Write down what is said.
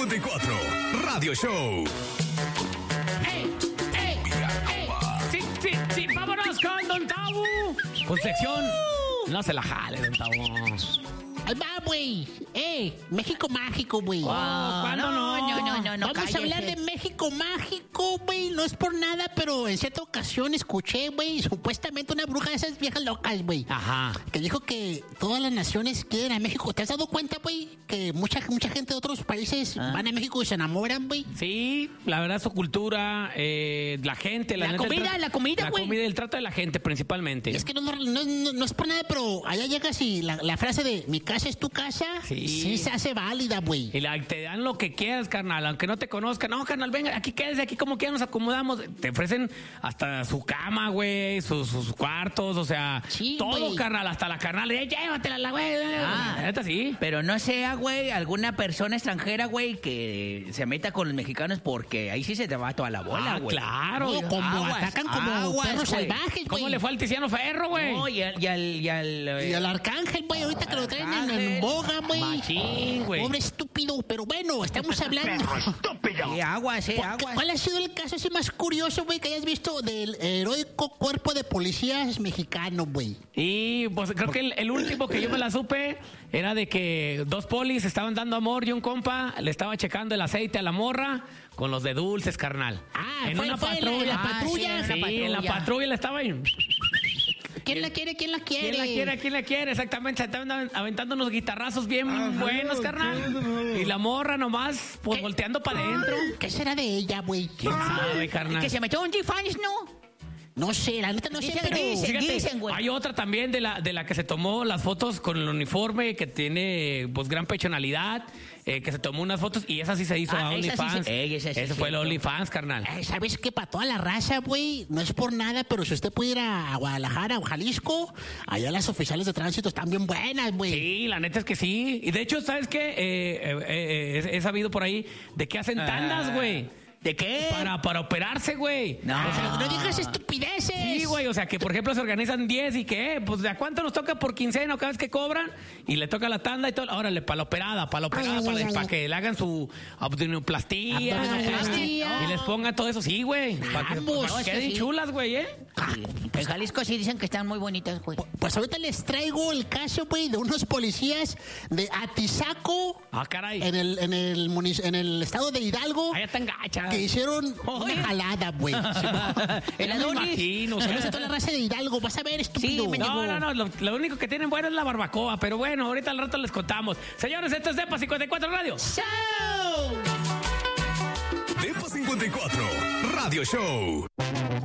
54 Radio Show. Sí, vámonos con Don Tavo. Con sección. No se la jale, Don Tavo. Ahí va, güey. México mágico, güey. ¿Cuándo no? Vamos cállese. a hablar de México mágico, güey. No es por nada, pero en cierta ocasión escuché, güey, supuestamente una bruja de esas viejas locas, güey. Ajá. Que dijo que todas las naciones quieren a México. ¿Te has dado cuenta, güey? Que mucha gente de otros países van a México y se enamoran, güey. Sí, la verdad, su cultura, la gente, La neta, comida, el la comida, güey. La comida y el trato de la gente, principalmente. Es que no es por nada, pero allá llegas y la frase de mi casa es tu casa, sí se hace válida, güey. Y te dan lo que quieras, carnal, aunque no te conozcan. No, carnal, venga, aquí quédese, aquí como quiera nos acomodamos. Te ofrecen hasta su cama, güey, sus cuartos, o sea, Sí, todo, güey. carnal, hasta la carnal. Llévatela, güey. La neta, sí. Pero no sea, güey, alguna persona extranjera, güey, que se meta con los mexicanos porque ahí sí se te va toda la bola, güey. Claro. No, como Aguas, atacan como aguas, perros güey. salvajes, güey. ¿Cómo le fue al Tiziano Ferro, güey? No, y Y al arcángel, güey, ahorita que lo traen en boga, güey. Machín, güey. Pobre estúpido, pero bueno, estamos hablando. aguas. ¿Cuál ha sido el caso así más curioso, güey, que hayas visto del heroico cuerpo de policías mexicano, güey? Y pues creo que el último que yo me la supe era de que dos polis estaban dando amor y un compa le estaba checando el aceite a la morra con los de dulces, carnal. En la patrulla. Sí, en la patrulla le estaba ahí. ¿Quién la quiere? ¿Quién la quiere? ¿Quién la quiere? Exactamente, se estaban aventando unos guitarrazos bien buenos, carnal. Y la morra nomás, pues ¿Qué? volteando para adentro. ¿Qué será de ella, güey? ¿Quién sabe, carnal? Que se metió un G-Fans, ¿no? No sé, la neta no sé, Dicen pero... que Fíjate, dicen, güey. hay otra también de la que se tomó las fotos con el uniforme, que tiene pues gran pechonalidad, que se tomó unas fotos y esa sí se hizo a esa sí OnlyFans. esa sí Fue el cierto. OnlyFans, carnal. ¿Sabes qué? Para toda la raza, güey, no es por nada, pero si usted puede ir a Guadalajara o Jalisco, allá las oficiales de tránsito están bien buenas, güey. Sí, la neta es que sí. Y de hecho, ¿sabes qué? He sabido por ahí de que hacen tandas, güey. ¿De qué? Para operarse, güey. No. O sea, No digas estupideces. sí, güey, o sea, que por ejemplo se organizan 10 y que, pues, ¿de a cuánto nos toca por quincena o cada vez que cobran? Y le toca la tanda y todo. Órale, para la operada, para que le hagan su abdominoplastía. Abdominoplastía. Y les pongan todo eso, sí, güey. Para que Vamos. queden Sí. chulas, güey, ¿eh? En Jalisco sí dicen que están muy bonitas, güey. Pues ahorita les traigo el caso, güey, de unos policías de Atizaco, Ah, caray. en el estado de Hidalgo, Allá están gachas. que hicieron una jalada, güey. El No me Adonis. imagino. Saludos a toda la raza de Hidalgo, vas a ver, estúpido. Sí, me llegó. No, lo único que tienen bueno es la barbacoa, pero bueno, ahorita al rato les contamos. Señores, esto es Depa 54 Radio. ¡Chao! Depa 54 Radio Show.